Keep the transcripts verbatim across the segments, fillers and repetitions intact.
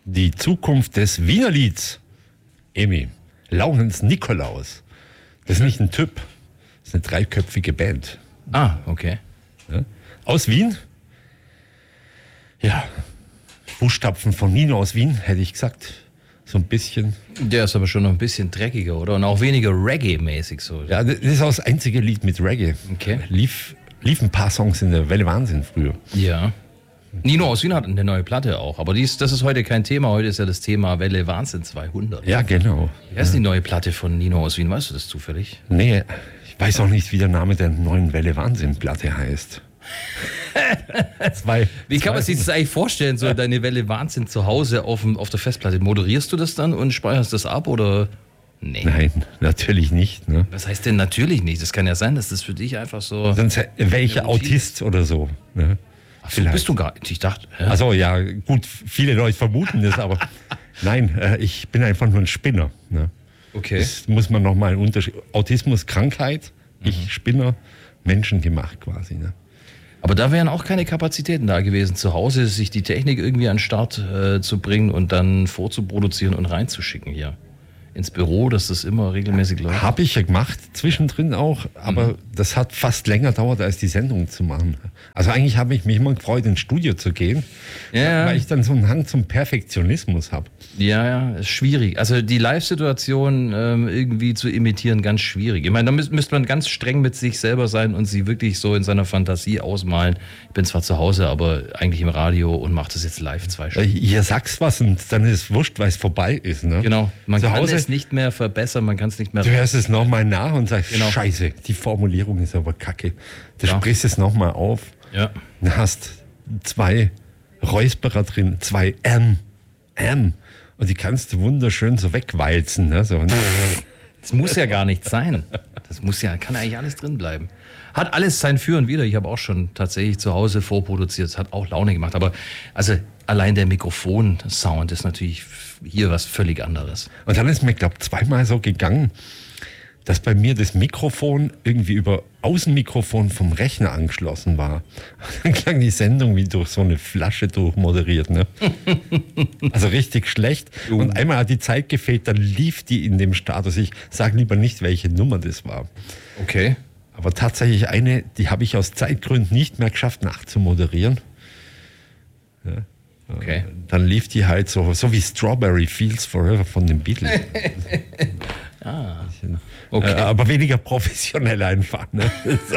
die Zukunft des Wienerlieds. Emi, Laurens Nikolaus. Das ist nicht ein Typ, das ist eine dreiköpfige Band. Ah, okay. Ja? Aus Wien. Ja, Fußstapfen von Nino aus Wien, hätte ich gesagt. So ein bisschen. Der ist aber schon noch ein bisschen dreckiger, oder? Und auch weniger Reggae-mäßig so. Ja, das ist auch das einzige Lied mit Reggae. Okay. Lief, lief ein paar Songs in der Welle Wahnsinn früher. Ja. Nino aus Wien hat eine neue Platte auch, aber die ist, das ist heute kein Thema. Heute ist ja das Thema Welle Wahnsinn zweihundert. Ja, genau. Wie heißt die neue Platte von Nino aus Wien? Weißt du das zufällig? Nee, ich weiß auch nicht, wie der Name der neuen Welle Wahnsinn Platte heißt. Zwei, Wie kann man zwei- sich das eigentlich vorstellen, so deine Welle Wahnsinn zu Hause auf, dem, auf der Festplatte? Moderierst du das dann und speicherst das ab oder? Nee. Nein, natürlich nicht. Ne? Was heißt denn natürlich nicht? Das kann ja sein, dass das für dich einfach so... Sonst wäre ich ja Routine. Autist oder so. Ne? Ach so, vielleicht. bist du gar nicht. Ich dachte... Hä? Also ja, gut, viele Leute vermuten das, aber nein, äh, ich bin einfach nur ein Spinner. Ne? Okay. Das muss man nochmal einen Unterschied. Autismus, Krankheit, ich Spinner, menschengemacht quasi. Ne? Aber da wären auch keine Kapazitäten da gewesen, zu Hause sich die Technik irgendwie an den Start äh, zu bringen und dann vorzuproduzieren und reinzuschicken hier ins Büro, dass das immer regelmäßig läuft. Habe ich ja gemacht, zwischendrin auch, aber mhm. das hat fast länger gedauert, als die Sendung zu machen. Also eigentlich habe ich mich immer gefreut, ins Studio zu gehen, Ja. weil ich dann so einen Hang zum Perfektionismus habe. Ja, ja, ist schwierig. Also die Live-Situation ähm, irgendwie zu imitieren, ganz schwierig. Ich meine, da müß, müsste man ganz streng mit sich selber sein und sie wirklich so in seiner Fantasie ausmalen. Ich bin zwar zu Hause, aber eigentlich im Radio und mache das jetzt live zwei Stunden. Ihr sagst was und dann ist es wurscht, weil es vorbei ist. Ne? Genau, man Zu kann Hause- es nicht mehr verbessern, man kann es nicht mehr... Du hörst es nochmal nach und sagst, Genau. scheiße, die Formulierung ist aber kacke. Du Ja. sprichst es nochmal auf. Ja. Du hast zwei Räusperer drin, zwei M, M. Und die kannst du wunderschön so wegwalzen. Ne? So. Das muss ja gar nicht sein. Das muss ja, kann eigentlich alles drin bleiben. Hat alles sein Für und Wider. Ich habe auch schon tatsächlich zu Hause vorproduziert. Es hat auch Laune gemacht. Aber also allein der Mikrofon-Sound ist natürlich hier was völlig anderes. Und dann ist mir, glaube ich, zweimal so gegangen, dass bei mir das Mikrofon irgendwie über Außenmikrofon vom Rechner angeschlossen war. Dann klang die Sendung wie durch so eine Flasche durchmoderiert. Ne? Also richtig schlecht. Und einmal hat die Zeit gefehlt, dann lief die in dem Status. Ich sage lieber nicht, welche Nummer das war. Okay. Aber tatsächlich eine, die habe ich aus Zeitgründen nicht mehr geschafft nachzumoderieren. Ja. Okay. Dann lief die halt so, so wie Strawberry Fields Forever von den Beatles. Ah. Okay. Äh, aber weniger professionell einfach. Ne? So.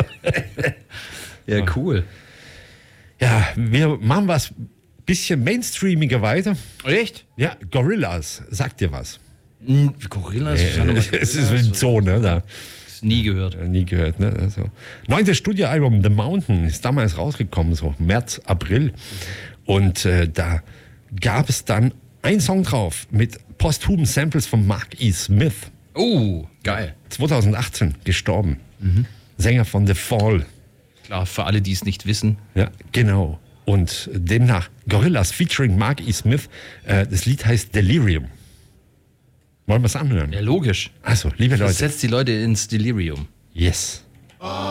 Ja, cool. Ja, wir machen was bisschen mainstreamiger weiter. Echt? Ja, Gorillaz, sagt dir was? Hm, Gorillas? Äh, es ist ein Zoo, ne? Da. Nie gehört. Äh, Nie gehört, ne? Also. Neuntes Studioalbum The Mountain ist damals rausgekommen, so März, April. Und äh, da gab es dann einen Song drauf mit posthumen Samples von Mark E. Smith. Oh, geil. zweitausendachtzehn gestorben. Sänger von The Fall. Klar, für alle, die es nicht wissen. Ja, genau. Und demnach Gorillaz featuring Mark E. Smith. Äh, das Lied heißt Delirium. Wollen wir es anhören? Ja, logisch. Also, liebe Das Leute. setzt die Leute ins Delirium. Yes.